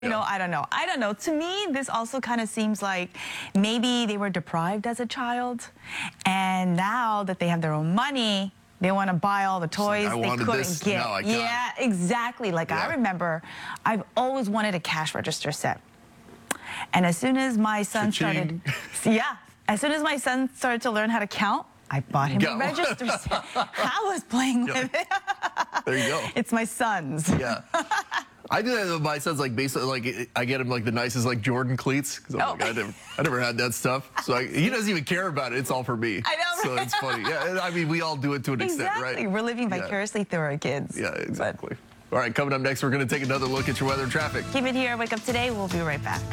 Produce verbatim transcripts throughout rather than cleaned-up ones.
You know, I don't know. I don't know. To me, this also kind of seems like maybe they were deprived as a child, and now that they have their own money, they want to buy all the toys like, they couldn't this. get. No, I yeah, exactly. Like yeah. I remember, I've always wanted a cash register set, and as soon as my son started, yeah, as soon as my son started to learn how to count, I bought him go. a register set. I was playing yeah. with it. There you go. It's my son's. Yeah. I do that with my son's, like, basically, like, I get him, like, the nicest, like, Jordan cleats, because I'm oh. like, I never, I never had that stuff. So I, he doesn't even care about it. It's all for me. I know, So right? it's funny. Yeah, I mean, we all do it to an exactly. extent, right? We're living vicariously yeah. through our kids. Yeah, exactly. But, all right, coming up next, we're going to take another look at your weather and traffic. Keep it here. Wake Up Today. We'll be right back.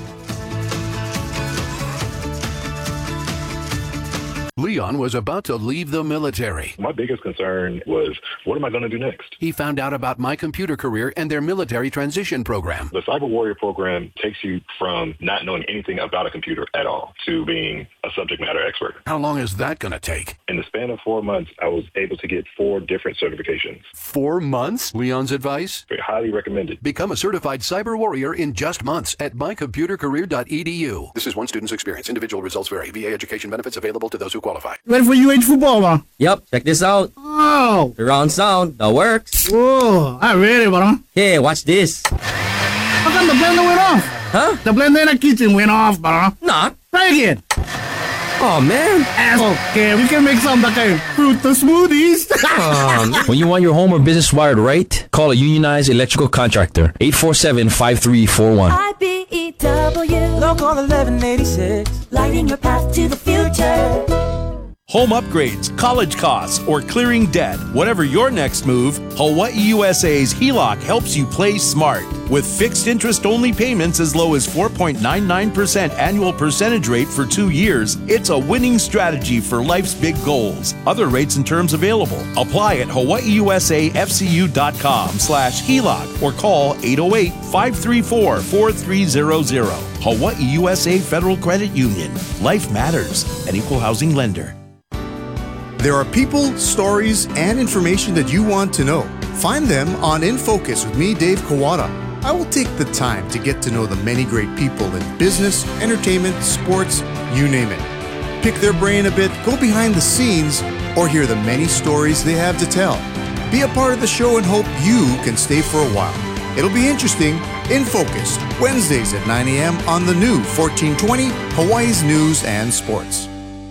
Leon was about to leave the military. My biggest concern was, what am I going to do next? He found out about My Computer Career and their military transition program. The Cyber Warrior program takes you from not knowing anything about a computer at all to being a subject matter expert. How long is that going to take? In the span of four months, I was able to get four different certifications. Four months? Leon's advice? Very highly recommended. Become a certified cyber warrior in just months at my computer career dot e d u. This is one student's experience. Individual results vary. V A education benefits available to those who qualify. Ready for U H football, bro? Yep, check this out. Oh. Surround sound, that works. Whoa, I ready, bro. Hey, watch this. How come the blender went off? Huh? The blender in the kitchen went off, bro. Nah. Try again. Oh, man. Okay, we can make some like a fruit smoothies. um, when you want your home or business wired right, call a unionized electrical contractor. eight four seven, five three four one. I B E W. Local eleven eighty-six. Lighting your path to the future. Home upgrades, college costs, or clearing debt. Whatever your next move, Hawaii U S A's H E L O C helps you play smart. With fixed interest-only payments as low as four point nine nine percent annual percentage rate for two years, it's a winning strategy for life's big goals. Other rates and terms available. Apply at hawaiiusafcu.com slash HELOC or call eight oh eight, five three four, four three zero zero. Hawaii U S A Federal Credit Union. Life matters. An equal housing lender. There are people, stories, and information that you want to know. Find them on In Focus with me, Dave Kawada. I will take the time to get to know the many great people in business, entertainment, sports, you name it. Pick their brain a bit, go behind the scenes, or hear the many stories they have to tell. Be a part of the show and hope you can stay for a while. It'll be interesting. In Focus, Wednesdays at nine a m on the new fourteen twenty, Hawaii's News and Sports.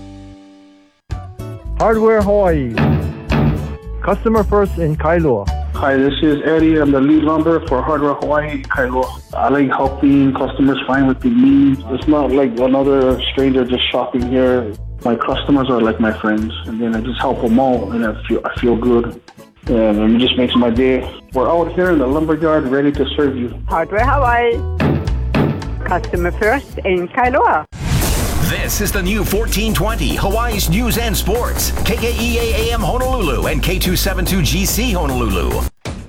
Hardware Hawaii. Customer first in Kailua. Hi, this is Eddie. I'm the lead lumber for Hardware Hawaii in Kailua. I like helping customers find what they need. It's not like another stranger just shopping here. My customers are like my friends, and then I just help them all, and I feel I feel good. And it just makes my day. We're out here in the lumberyard ready to serve you. Hardware Hawaii. Customer first in Kailua. This is the new fourteen twenty Hawaii's News and Sports. K K E A A M Honolulu and K two seventy-two G C Honolulu.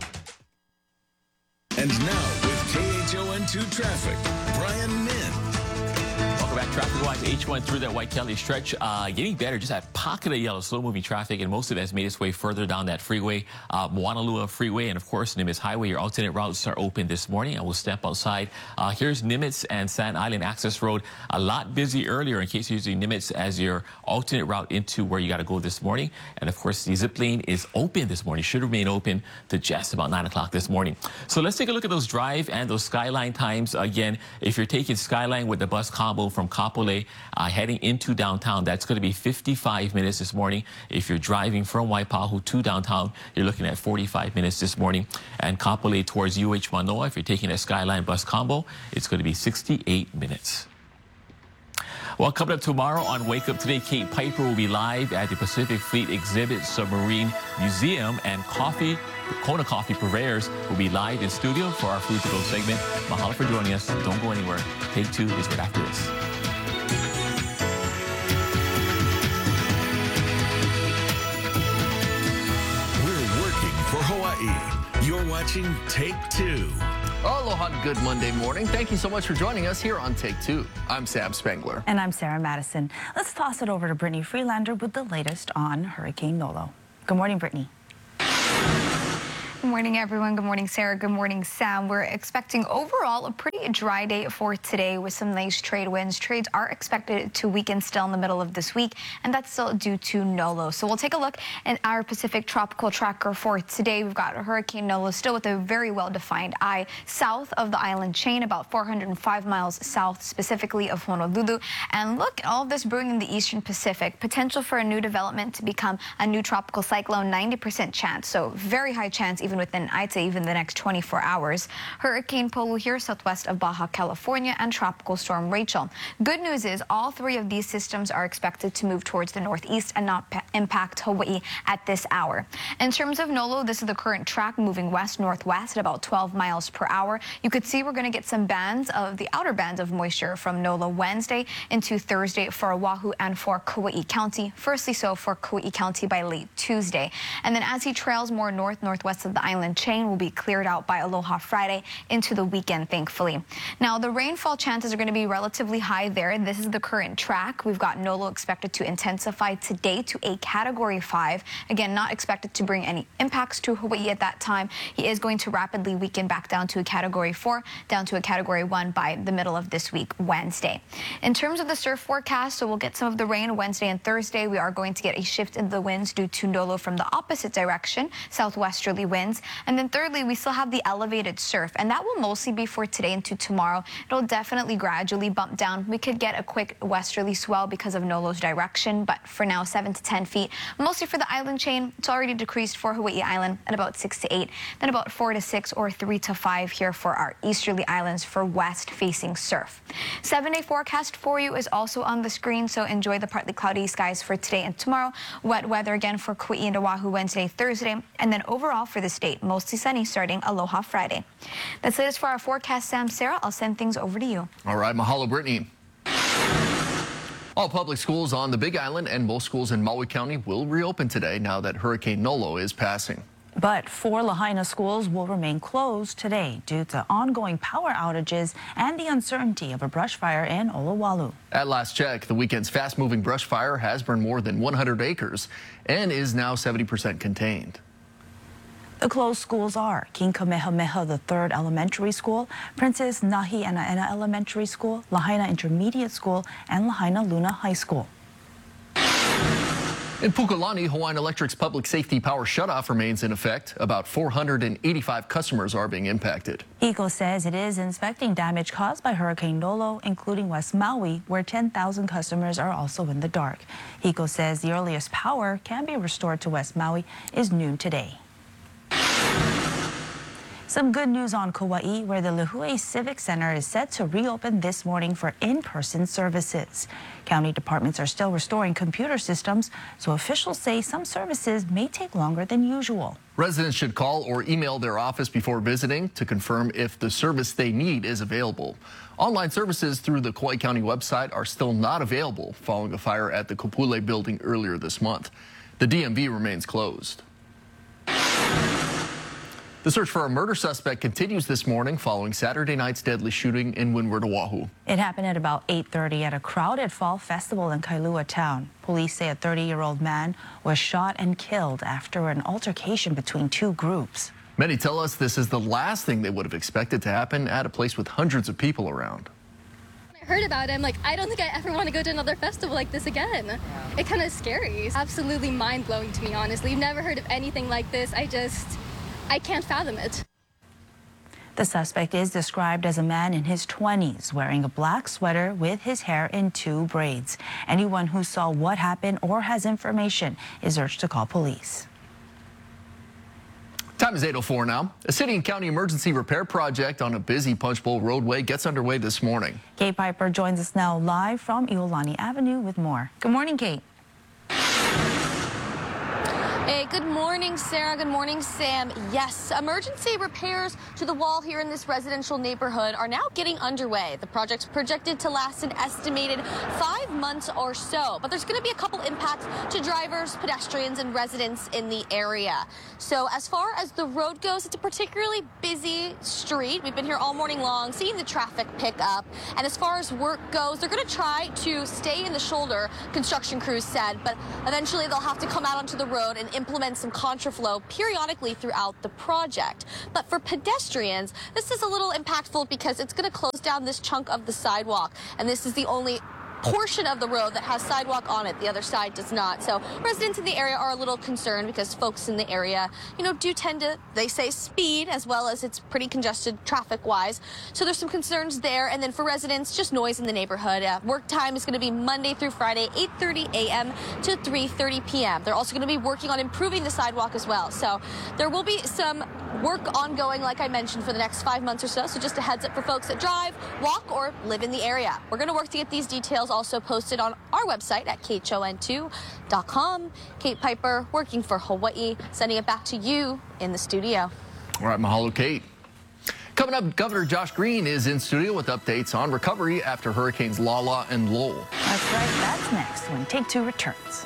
And now with K H O N two traffic, Brian Min. Welcome back. Traffic-wise, H one through that White Kelly stretch, uh, getting better. Just that pocket of yellow, slow-moving traffic, and most of it has made its way further down that freeway, uh, Moanalua Freeway, and of course, Nimitz Highway. Your alternate routes are open this morning. I will step outside. Uh, here's Nimitz and Sand Island Access Road. A lot busy earlier in case you're using Nimitz as your alternate route into where you got to go this morning. And of course, the zip lane is open this morning. Should remain open to just about nine o'clock this morning. So let's take a look at those drive and those Skyline times. Again, if you're taking Skyline with the bus combo from Kapolei, uh, heading into downtown, that's going to be fifty-five minutes this morning. If you're driving from Waipahu to downtown, you're looking at forty-five minutes this morning. And Kapolei towards U H Manoa, if you're taking a Skyline bus combo, it's going to be sixty-eight minutes. Well, coming up tomorrow on Wake Up Today, Kate Piper will be live at the Pacific Fleet Exhibit Submarine Museum, and Coffee, Kona Coffee Purveyors will be live in studio for our Food to Go segment. Mahalo for joining us. Don't go anywhere. Take two is right after this. We're working for Hawaii. You're watching Take Two. Aloha, good Monday morning. Thank you so much for joining us here on Take Two. I'm Sam Spangler. And I'm Sarah Madison. Let's toss it over to Brittany Freelander with the latest on Hurricane Nolo. Good morning, Brittany. Good morning, everyone. Good morning, Sarah. Good morning, Sam. We're expecting overall a pretty dry day for today with some nice trade winds. Trades are expected to weaken still in the middle of this week, and that's still due to Nolo. So we'll take a look at our Pacific Tropical Tracker for today. We've got Hurricane Nolo still with a very well-defined eye south of the island chain, about four hundred five miles south, specifically of Honolulu. And look at all of this brewing in the eastern Pacific. Potential for a new development to become a new tropical cyclone, ninety percent chance. So very high chance, even within, I'd say, even the next twenty-four hours. Hurricane Polu here, southwest of Baja California, and Tropical Storm Rachel. Good news is all three of these systems are expected to move towards the northeast and not impact Hawaii at this hour. In terms of Nolo, this is the current track moving west-northwest at about twelve miles per hour. You could see we're going to get some bands of the outer bands of moisture from Nolo Wednesday into Thursday for Oahu and for Kauai County. Firstly, so for Kauai County by late Tuesday. And then as he trails more north-northwest of the island chain, will be cleared out by Aloha Friday into the weekend, thankfully. Now, the rainfall chances are going to be relatively high there. This is the current track. We've got Nolo expected to intensify today to a Category five. Again, not expected to bring any impacts to Hawaii at that time. He is going to rapidly weaken back down to a Category four, down to a Category one by the middle of this week, Wednesday. In terms of the surf forecast, so we'll get some of the rain Wednesday and Thursday. We are going to get a shift in the winds due to Nolo from the opposite direction, southwesterly winds. And then thirdly, we still have the elevated surf, and that will mostly be for today into tomorrow. It'll definitely gradually bump down. We could get a quick westerly swell because of Nolo's direction, but for now, seven to ten feet. Mostly for the island chain, it's already decreased for Hawaii Island at about six to eight, then about four to six or three to five here for our easterly islands for west-facing surf. Seven-day forecast for you is also on the screen, so enjoy the partly cloudy skies for today and tomorrow. Wet weather again for Kauai and Oahu Wednesday, Thursday, and then overall for the state, mostly sunny starting Aloha Friday. That's it for our forecast, Sam. Sarah, I'll send things over to you. All right, mahalo, Brittany. All public schools on the Big Island and most schools in Maui County will reopen today now that Hurricane Nolo is passing. But four Lahaina schools will remain closed today due to ongoing power outages and the uncertainty of a brush fire in Olowalu. At last check, the weekend's fast-moving brush fire has burned more than one hundred acres and is now seventy percent contained. The closed schools are King Kamehameha the third Elementary School, Princess Nahi'enaena Elementary School, Lahaina Intermediate School, and Lahaina Luna High School. In Pukalani, Hawaiian Electric's public safety power shutoff remains in effect. About four hundred eighty-five customers are being impacted. HECO says it is inspecting damage caused by Hurricane Nolo, including West Maui, where ten thousand customers are also in the dark. HECO says the earliest power can be restored to West Maui is noon today. Some good news on Kauai, where the Lihue Civic Center is set to reopen this morning for in-person services. County departments are still restoring computer systems, so officials say some services may take longer than usual. Residents should call or email their office before visiting to confirm if the service they need is available. Online services through the Kauai County website are still not available following a fire at the Kopule building earlier this month. The D M V remains closed. The search for a murder suspect continues this morning following Saturday night's deadly shooting in Windward, Oahu. It happened at about eight thirty at a crowded fall festival in Kailua Town. Police say a thirty-year-old man was shot and killed after an altercation between two groups. Many tell us this is the last thing they would have expected to happen at a place with hundreds of people around. I heard about it, I'm like, I don't think I ever want to go to another festival like this again. Yeah. It kind of scary. It's absolutely mind-blowing to me, honestly. I've never heard of anything like this. I just... I can't fathom it. The suspect is described as a man in his twenties wearing a black sweater with his hair in two braids. Anyone who saw what happened or has information is urged to call police. Time is eight oh four now. A city and county emergency repair project on a busy Punch Bowl roadway gets underway this morning. Kate Piper joins us now live from Iolani Avenue with more. Good morning, Kate. Hey, good morning, Sarah. Good morning, Sam. Yes, emergency repairs to the wall here in this residential neighborhood are now getting underway. The project's projected to last an estimated five months or so, but there's going to be a couple impacts to drivers, pedestrians, and residents in the area. So as far as the road goes, it's a particularly busy street. We've been here all morning long, seeing the traffic pick up. And as far as work goes, they're going to try to stay in the shoulder, construction crews said, but eventually they'll have to come out onto the road and implement some contraflow periodically throughout the project. But for pedestrians, this is a little impactful because it's going to close down this chunk of the sidewalk, and this is the only portion of the road that has sidewalk on it. The other side does not. So residents in the area are a little concerned because folks in the area, you know, do tend to, they say, speed, as well as it's pretty congested traffic-wise. So there's some concerns there. And then for residents, just noise in the neighborhood. Uh, work time is going to be Monday through Friday, eight thirty a m to three thirty p m They're also going to be working on improving the sidewalk as well. So there will be some work ongoing, like I mentioned, for the next five months or so. So just a heads up for folks that drive, walk, or live in the area. We're going to work to get these details also posted on our website at K H O N two dot com. Kate Piper, working for Hawaii, sending it back to you in the studio. All right, mahalo, Kate. Coming up, Governor Josh Green is in studio with updates on recovery after Hurricanes Lala and Lowell. That's right. That's next when Take Two returns.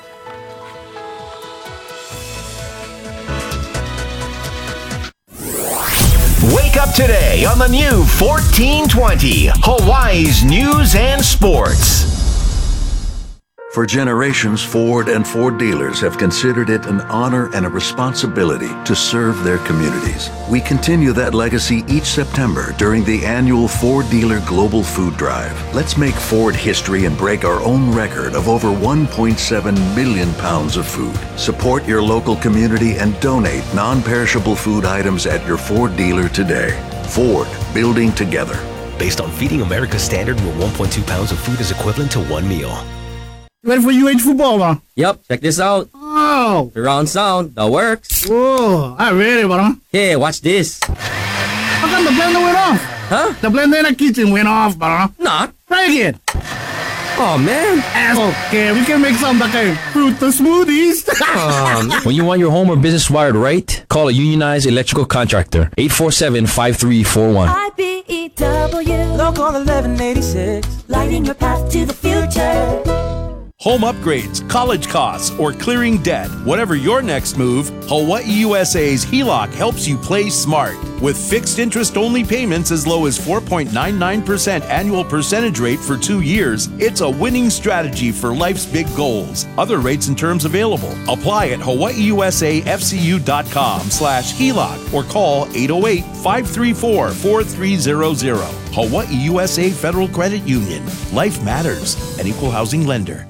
Wake up today on the new fourteen twenty, Hawaii's News and Sports. For generations, Ford and Ford dealers have considered it an honor and a responsibility to serve their communities. We continue that legacy each September during the annual Ford Dealer Global Food Drive. Let's make Ford history and break our own record of over one point seven million pounds of food. Support your local community and donate non-perishable food items at your Ford dealer today. Ford, building together. Based on Feeding America standard, where one point two pounds of food is equivalent to one meal. Ready for U H football, bro? Yep, check this out. Oh. Surround sound, that works. Whoa, I'm ready, bro. Hey, watch this. How come the blender went off? Huh? The blender in the kitchen went off, bro. Nah. Try again. Oh, man. Okay, we can make some like a fruit smoothies. um, when you want your home or business wired right, call a unionized electrical contractor. eight four seven, five three four one. I B E W. Local eleven eighty-six. Lighting your path to the future. Home upgrades, college costs, or clearing debt. Whatever your next move, Hawaii U S A's H E L O C helps you play smart. With fixed interest-only payments as low as four point nine nine percent annual percentage rate for two years, it's a winning strategy for life's big goals. Other rates and terms available. Apply at hawaiiusafcu.com slash HELOC or call eight oh eight, five three four, four three zero zero. Hawaii U S A Federal Credit Union. Life matters. An equal housing lender.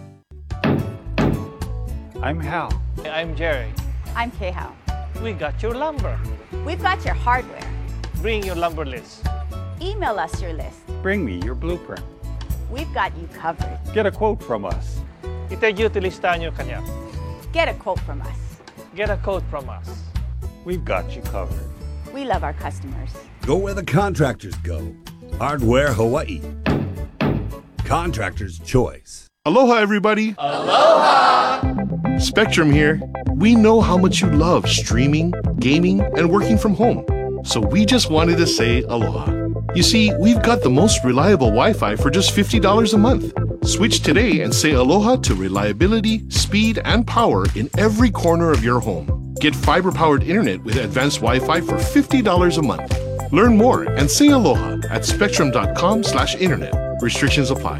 I'm Hal. I'm Jerry. I'm Kay-Hao. We got your lumber. We've got your hardware. Bring your lumber list. Email us your list. Bring me your blueprint. We've got you covered. Get a quote from us. Itajuti listahan nyo kanya. Get a quote from us. Get a quote from us. We've got you covered. We love our customers. Go where the contractors go. Hardware Hawaii. Contractor's choice. Aloha, everybody. Aloha. Spectrum here. We know how much you love streaming, gaming, and working from home. So we just wanted to say aloha. You see, we've got the most reliable Wi-Fi for just fifty dollars a month. Switch today and say aloha to reliability, speed, and power in every corner of your home. Get fiber-powered internet with advanced Wi-Fi for fifty dollars a month. Learn more and say aloha at spectrum.com slash internet. Restrictions apply.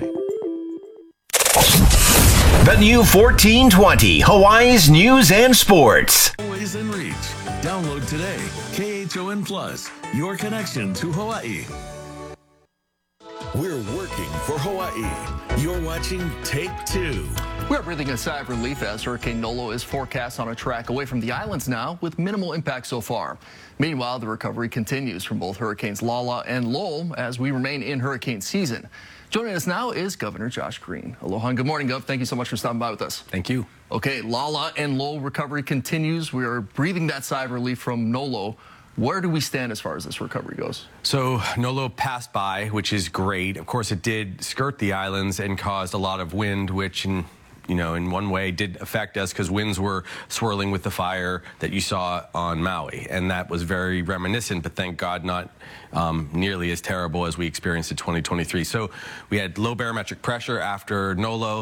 The new fourteen twenty, Hawaii's News and Sports. Always in reach. Download today. K H O N Plus, your connection to Hawaii. We're working for Hawaii. You're watching Take Two. We're breathing a sigh of relief as Hurricane Nolo is forecast on a track away from the islands now with minimal impact so far. Meanwhile, the recovery continues from both Hurricanes Lala and Lowell as we remain in hurricane season. Joining us now is Governor Josh Green. Aloha and good morning, Gov. Thank you so much for stopping by with us. Thank you. Okay, Lala and Lowell recovery continues. We are breathing that sigh of relief from Nolo. Where do we stand as far as this recovery goes? So Nolo passed by, which is great. Of course, it did skirt the islands and caused a lot of wind, which in you know, in one way did affect us because winds were swirling with the fire that you saw on Maui. And that was very reminiscent, but thank God not um, nearly as terrible as we experienced in twenty twenty-three. So we had low barometric pressure after Nolo.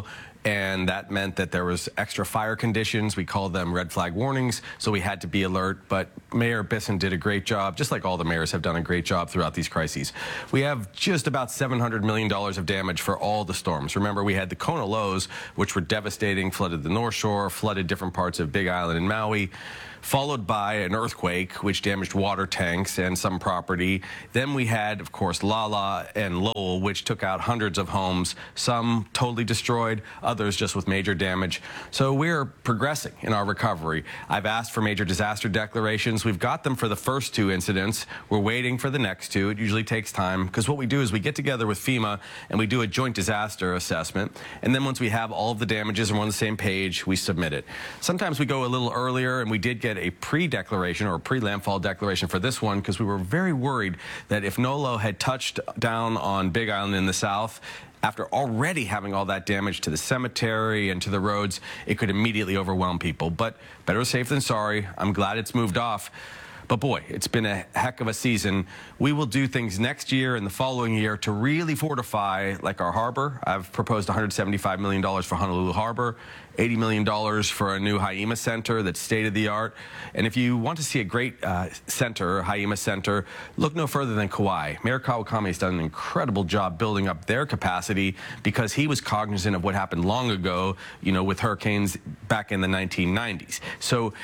and that meant that there was extra fire conditions. We called them red flag warnings, so we had to be alert. But Mayor Bisson did a great job, just like all the mayors have done a great job throughout these crises. We have just about seven hundred million dollars of damage for all the storms. Remember, we had the Kona lows, which were devastating, flooded the North Shore, flooded different parts of Big Island and Maui, followed by an earthquake, which damaged water tanks and some property. Then we had, of course, Lala and Lowell, which took out hundreds of homes, some totally destroyed, others just with major damage. So we're progressing in our recovery. I've asked for major disaster declarations. We've got them for the first two incidents. We're waiting for the next two. It usually takes time, because what we do is we get together with FEMA and we do a joint disaster assessment. And then once we have all of the damages and we're on the same page, we submit it. Sometimes we go a little earlier, and we did get a pre-declaration or a pre-landfall declaration for this one because we were very worried that if Nolo had touched down on Big Island in the south, after already having all that damage to the cemetery and to the roads, it could immediately overwhelm people. But better safe than sorry. I'm glad it's moved off. But boy, it's been a heck of a season. We will do things next year and the following year to really fortify, like our harbor. I've proposed one hundred seventy-five million dollars for Honolulu Harbor, eighty million dollars for a new Haima Center that's state-of-the-art. And if you want to see a great uh, center, Haima Center, look no further than Kauai. Mayor Kawakami has done an incredible job building up their capacity because he was cognizant of what happened long ago, you know, with hurricanes back in the nineteen nineties. So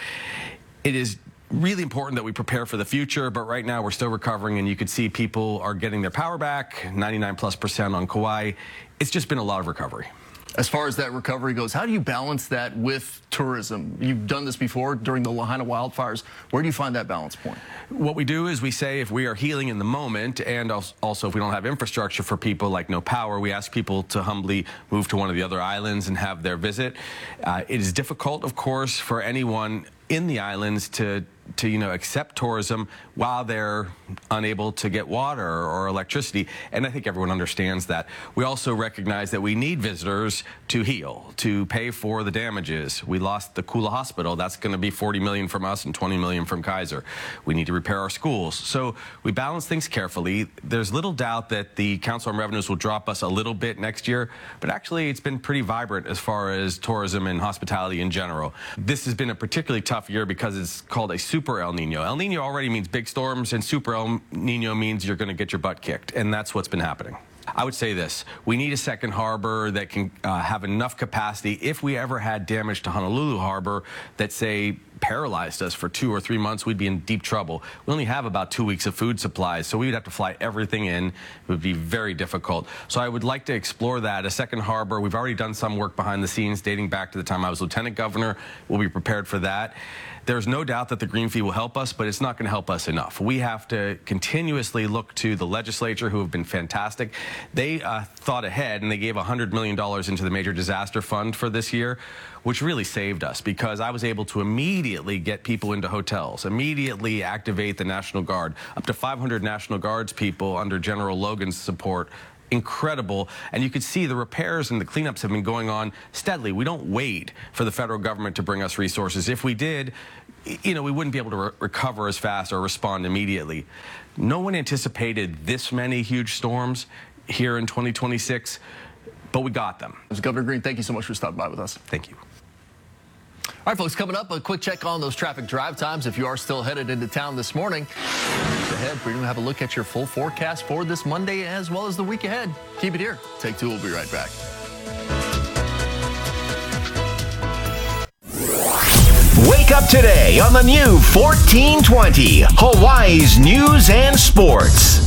it is really important that we prepare for the future, but right now we're still recovering, and you could see people are getting their power back, ninety-nine plus percent on Kauai. It's just been a lot of recovery. As far as that recovery goes, how do you balance that with tourism? You've done this before during the Lahaina wildfires. Where do you find that balance point? What we do is we say if we are healing in the moment, and also if we don't have infrastructure for people like no power, we ask people to humbly move to one of the other islands and have their visit. Uh, it is difficult, of course, for anyone in the islands to to, you know, accept tourism while they're unable to get water or electricity. And I think everyone understands that. We also recognize that we need visitors to heal, to pay for the damages. We lost the Kula Hospital. That's going to be forty million dollars from us and twenty million dollars from Kaiser. We need to repair our schools. So we balance things carefully. There's little doubt that the Council on Revenues will drop us a little bit next year, but actually it's been pretty vibrant as far as tourism and hospitality in general. This has been a particularly tough year because it's called a super Super El Nino. El Nino already means big storms, and Super El Nino means you're going to get your butt kicked, and that's what's been happening. I would say this: we need a second harbor that can uh, have enough capacity. If we ever had damage to Honolulu Harbor that, say, paralyzed us for two or three months, we'd be in deep trouble. We only have about two weeks of food supplies, so we would have to fly everything in. It would be very difficult. So I would like to explore that, a second harbor. We've already done some work behind the scenes dating back to the time I was lieutenant governor. We'll be prepared for that. There's no doubt that the green fee will help us, but it's not going to help us enough. We have to continuously look to the legislature, who have been fantastic. They uh, thought ahead, and they gave one hundred million dollars into the Major Disaster Fund for this year, which really saved us because I was able to immediately get people into hotels, immediately activate the National Guard, up to five hundred National Guards people under General Logan's support. Incredible. And you could see the repairs and the cleanups have been going on steadily. We don't wait for the federal government to bring us resources. If we did, you know, we wouldn't be able to re recover as fast or respond immediately. No one anticipated this many huge storms here in twenty twenty-six, but we got them. Governor Green, thank you so much for stopping by with us. Thank you. All right, folks, coming up, a quick check on those traffic drive times. If you are still headed into town this morning, ahead, we're going to have a look at your full forecast for this Monday as well as the week ahead. Keep it here. Take two. We'll be right back. Wake up today on the new fourteen twenty, Hawaii's News and Sports.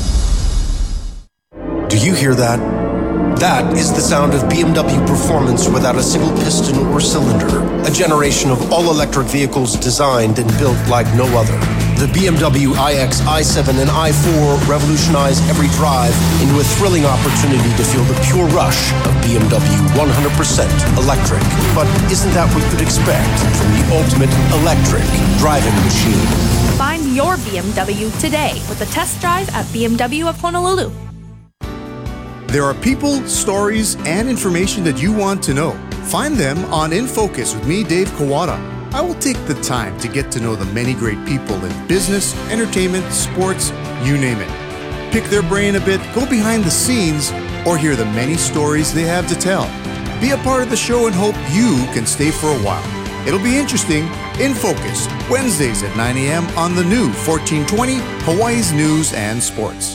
Do you hear that? That is the sound of B M W performance without a single piston or cylinder. A generation of all-electric vehicles designed and built like no other. The B M W iX, i seven, and i four revolutionize every drive into a thrilling opportunity to feel the pure rush of B M W one hundred percent electric. But isn't that what you'd expect from the ultimate electric driving machine? Find your B M W today with a test drive at B M W of Honolulu. There are people, stories, and information that you want to know. Find them on In Focus with me, Dave Kawada. I will take the time to get to know the many great people in business, entertainment, sports, you name it. Pick their brain a bit, go behind the scenes, or hear the many stories they have to tell. Be a part of the show and hope you can stay for a while. It'll be interesting. In Focus, Wednesdays at nine a.m. on the new fourteen twenty Hawaii's News and Sports.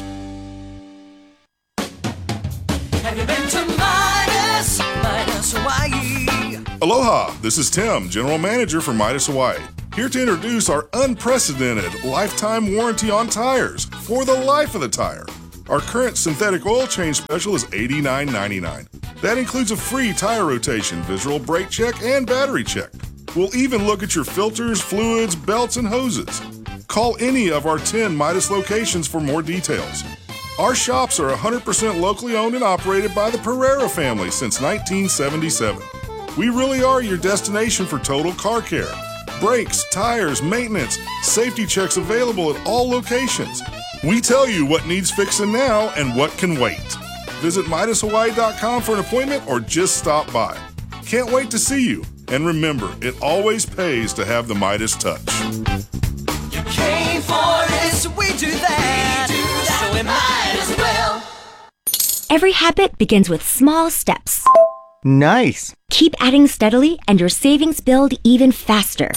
Have you been to Midas? Midas Hawaii. Aloha, this is Tim, General Manager for Midas Hawaii. Here to introduce our unprecedented lifetime warranty on tires for the life of the tire. Our current synthetic oil change special is eighty-nine ninety-nine. That includes a free tire rotation, visual brake check, and battery check. We'll even look at your filters, fluids, belts, and hoses. Call any of our ten Midas locations for more details. Our shops are one hundred percent locally owned and operated by the Pereira family since nineteen seventy-seven. We really are your destination for total car care. Brakes, tires, maintenance, safety checks available at all locations. We tell you what needs fixing now and what can wait. Visit Midas Hawaii dot com for an appointment or just stop by. Can't wait to see you. And remember, it always pays to have the Midas touch. You came for it, so we do that. We do that. So we might as well. Every habit begins with small steps. Nice. Keep adding steadily and your savings build even faster.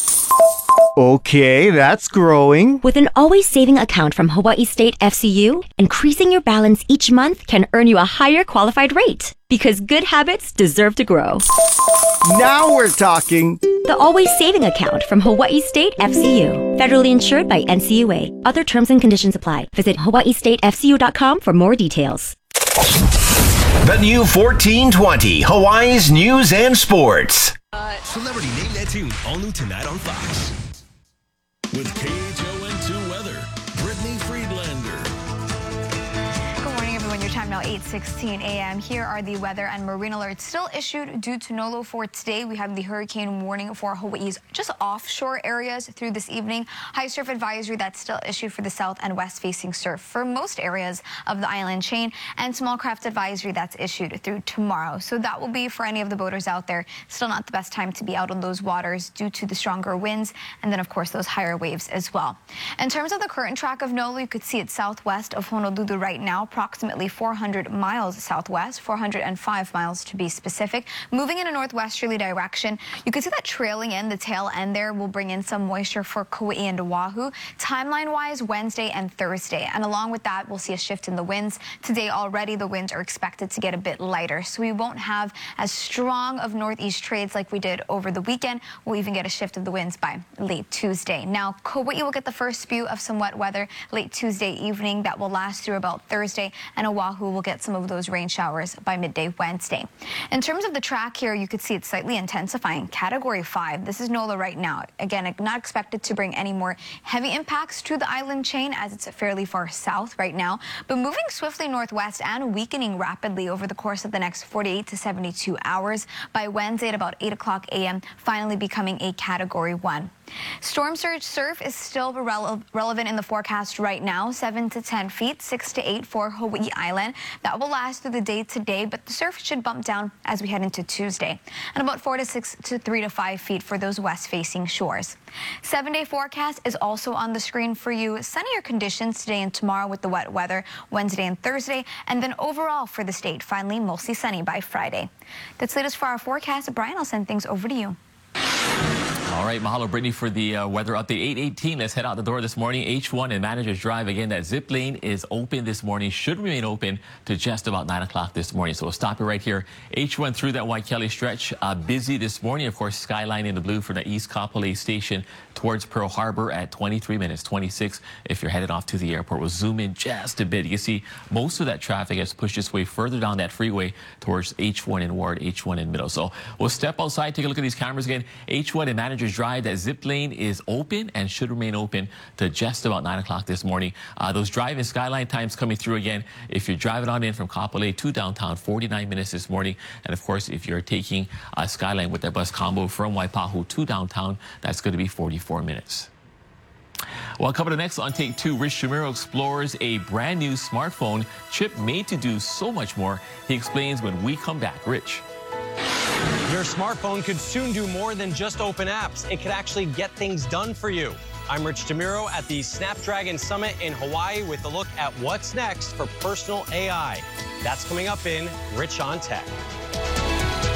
Okay, that's growing. With an always saving account from Hawaii State F C U, increasing your balance each month can earn you a higher qualified rate. Because good habits deserve to grow. Now we're talking. The Always Saving Account from Hawaii State F C U. Federally insured by N C U A. Other terms and conditions apply. Visit Hawaii State F C U dot com for more details. The new fourteen twenty Hawaii's News and Sports. Uh, Celebrity Name That Tune, all new tonight on Fox. With K H O N two weather, Brittany Friedlander. Good morning, everyone. Your time now eight sixteen a m Here are the weather and marine alerts still issued due to Nolo for today. We have the hurricane warning for Hawaii's just offshore areas through this evening. High surf advisory that's still issued for the south and west facing surf for most areas of the island chain, and small craft advisory that's issued through tomorrow. So that will be for any of the boaters out there. Still not the best time to be out on those waters due to the stronger winds and then of course those higher waves as well. In terms of the current track of Nolo, you could see it southwest of Honolulu right now, approximately four hundred miles southwest, four hundred five miles to be specific, moving in a northwesterly direction. You can see that trailing in the tail end there will bring in some moisture for Kauai and Oahu. Timeline wise, Wednesday and Thursday, and along with that we'll see a shift in the winds. Today already the winds are expected to get a bit lighter, so we won't have as strong of northeast trades like we did over the weekend. We'll even get a shift of the winds by late Tuesday. Now Kauai will get the first spew of some wet weather late Tuesday evening that will last through about Thursday, and Oahu will get some of those rain showers by midday Wednesday. In terms of the track here, you could see it slightly intensifying. Category five. This is Nola right now. Again, not expected to bring any more heavy impacts to the island chain as it's fairly far south right now, but moving swiftly northwest and weakening rapidly over the course of the next forty-eight to seventy-two hours. By Wednesday at about eight o'clock a m, finally becoming a category one. Storm surge surf is still rele relevant in the forecast right now, seven to ten feet, six to eight for Hawaii Island. That will last through the day today, but the surf should bump down as we head into Tuesday, and about four to six to three to five feet for those west-facing shores. Seven-day forecast is also on the screen for you. Sunnier conditions today and tomorrow with the wet weather Wednesday and Thursday, and then overall for the state, finally mostly sunny by Friday. That's the latest for our forecast. Brian, I'll send things over to you. All right, mahalo, Brittany, for the uh, weather update. eight eighteen, let's head out the door this morning. H one and Manager's Drive. Again, that zip lane is open this morning, should remain open to just about nine o'clock this morning. So we'll stop it right here. H one through that Waikele stretch, uh, busy this morning. Of course, skyline in the blue from the East Kapolei Station towards Pearl Harbor at twenty-three minutes, twenty-six if you're headed off to the airport. We'll zoom in just a bit. You can see most of that traffic has pushed its way further down that freeway towards H one in Ward, H one in Middle. So we'll step outside, take a look at these cameras again. H one and Manager's Drive, that zip lane is open and should remain open to just about nine o'clock this morning. Uh, those drive and skyline times coming through again. If you're driving on in from Kapolei to downtown, forty-nine minutes this morning. And of course, if you're taking a skyline with that bus combo from Waipahu to downtown, that's going to be forty-four minutes. Well, coming up next on Take Two, Rich Shamiro explores a brand new smartphone chip made to do so much more. He explains when we come back. Rich. Your smartphone could soon do more than just open apps. It could actually get things done for you. I'm Rich DeMiro at the Snapdragon Summit in Hawaii with a look at what's next for personal A I. That's coming up in Rich on Tech.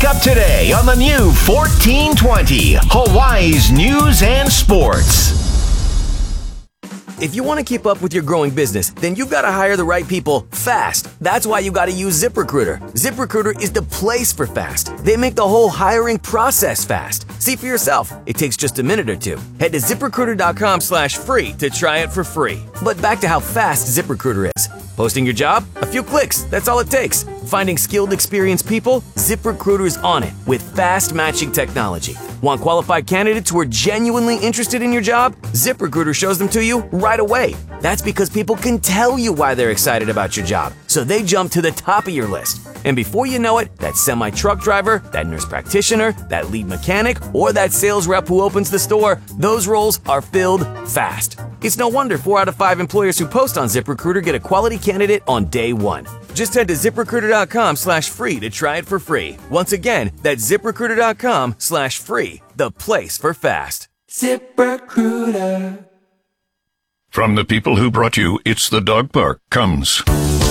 Wake up today on the new fourteen twenty, Hawaii's News and Sports. If you want to keep up with your growing business, then you've got to hire the right people fast. That's why you got to use ZipRecruiter. ZipRecruiter is the place for fast. They make the whole hiring process fast. See for yourself. It takes just a minute or two. Head to ZipRecruiter.com slash free to try it for free. But back to how fast ZipRecruiter is. Posting your job? A few clicks. That's all it takes. Finding skilled, experienced people? ZipRecruiter's on it with fast matching technology. Want qualified candidates who are genuinely interested in your job? ZipRecruiter shows them to you right away. That's because people can tell you why they're excited about your job, so they jump to the top of your list. And before you know it, that semi-truck driver, that nurse practitioner, that lead mechanic, or that sales rep who opens the store, those roles are filled fast. It's no wonder four out of five employers who post on ZipRecruiter get a quality candidate on day one. Just head to ZipRecruiter.com slash free to try it for free. Once again, that's ZipRecruiter.com slash free, the place for fast. ZipRecruiter. From the people who brought you It's the Dog Park comes